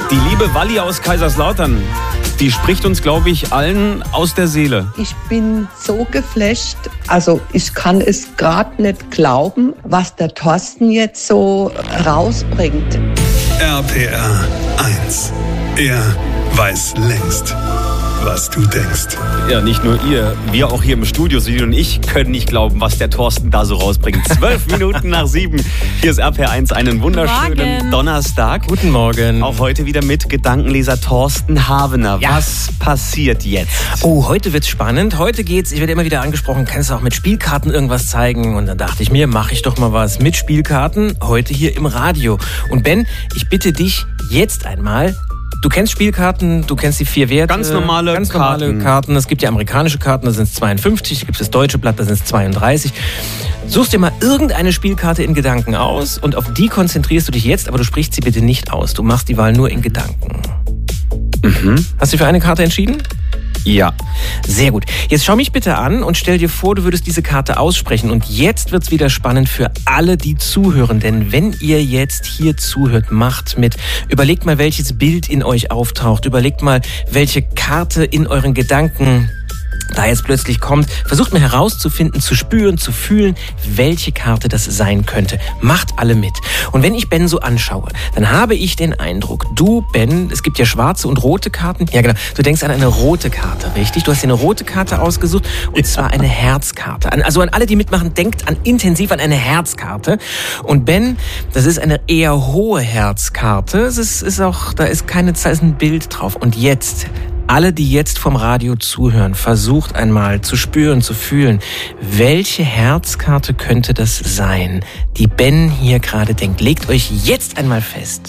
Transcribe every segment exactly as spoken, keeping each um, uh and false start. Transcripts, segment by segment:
Die liebe Walli aus Kaiserslautern, die spricht uns, glaube ich, allen aus der Seele. Ich bin so geflasht, also ich kann es gerade nicht glauben, was der Thorsten jetzt so rausbringt. R P R eins. Er weiß längst, was du denkst. Ja, nicht nur ihr, wir auch hier im Studio, Sie und ich, können nicht glauben, was der Thorsten da so rausbringt. Zwölf Minuten nach sieben. Hier ist R P R eins, einen wunderschönen Morgen. Donnerstag. Guten Morgen. Auch heute wieder mit Gedankenleser Thorsten Havener. Ja. Was passiert jetzt? Oh, heute wird's spannend. Heute geht's, ich werde immer wieder angesprochen, kannst du auch mit Spielkarten irgendwas zeigen? Und dann dachte ich mir, mache ich doch mal was mit Spielkarten, heute hier im Radio. Und Ben, ich bitte dich jetzt einmal, du kennst Spielkarten, du kennst die vier Werte. Ganz normale ganz normale Karten. Karten. Es gibt ja amerikanische Karten, da sind es zweiundfünfzig, es gibt das deutsche Blatt, da sind es zweiunddreißig. Suchst dir mal irgendeine Spielkarte in Gedanken aus und auf die konzentrierst du dich jetzt, aber du sprichst sie bitte nicht aus. Du machst die Wahl nur in Gedanken. Mhm. Hast du dich für eine Karte entschieden? Ja. Sehr gut. Jetzt schau mich bitte an und stell dir vor, du würdest diese Karte aussprechen. Und jetzt wird's wieder spannend für alle, die zuhören. Denn wenn ihr jetzt hier zuhört, macht mit. Überlegt mal, welches Bild in euch auftaucht. Überlegt mal, welche Karte in euren Gedanken da jetzt plötzlich kommt. Versucht mal herauszufinden, zu spüren, zu fühlen, welche Karte das sein könnte. Macht alle mit. Und wenn ich Ben so anschaue, dann habe ich den Eindruck, du, Ben, es gibt ja schwarze und rote Karten. Ja, genau. Du denkst an eine rote Karte, richtig? Du hast dir eine rote Karte ausgesucht und zwar eine Herzkarte. Also an alle, die mitmachen, denkt an intensiv an eine Herzkarte. Und Ben, das ist eine eher hohe Herzkarte. Es ist, ist auch, da ist keine Zahl, ist ein Bild drauf. Und jetzt, alle, die jetzt vom Radio zuhören, versucht einmal zu spüren, zu fühlen, welche Herzkarte könnte das sein, die Ben hier gerade denkt. Legt euch jetzt einmal fest.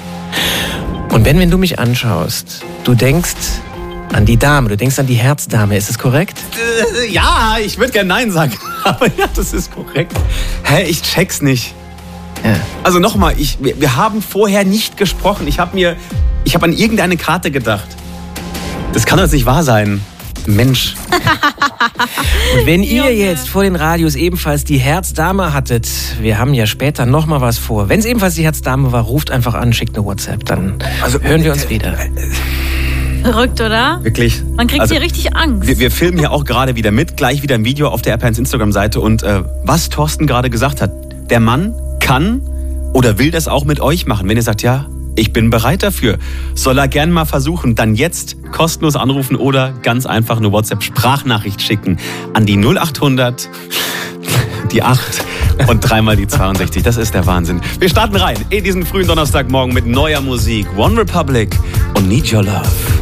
Und Ben, wenn du mich anschaust, du denkst an die Dame, du denkst an die Herzdame, ist es korrekt? Äh, ja, ich würde gerne Nein sagen, aber ja, das ist korrekt. Hä, ich check's nicht. Ja. Also nochmal, ich, wir, wir haben vorher nicht gesprochen. Ich habe mir, ich habe an irgendeine Karte gedacht. Das kann doch nicht wahr sein. Mensch. Und wenn ihr jetzt vor den Radios ebenfalls die Herzdame hattet, wir haben ja später noch mal was vor. Wenn es ebenfalls die Herzdame war, ruft einfach an, schickt eine WhatsApp, dann also, hören wir uns wieder. Verrückt, oder? Wirklich. Man kriegt also, hier richtig Angst. Wir, wir filmen hier auch gerade wieder mit, gleich wieder ein Video auf der R P R eins Instagram-Seite. Und äh, was Thorsten gerade gesagt hat, der Mann kann oder will das auch mit euch machen. Wenn ihr sagt, ja, ich bin bereit dafür, soll er gern mal versuchen, dann jetzt kostenlos anrufen oder ganz einfach eine WhatsApp-Sprachnachricht schicken an die null acht hundert, die acht und dreimal die zweiundsechzig. Das ist der Wahnsinn. Wir starten rein in diesen frühen Donnerstagmorgen mit neuer Musik. One Republic und Need Your Love.